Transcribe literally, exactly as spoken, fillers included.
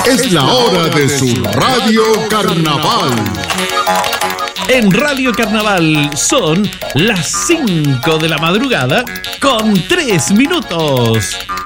Es la hora de su Radio Carnaval. En Radio Carnaval son las cinco de la madrugada con tres minutos.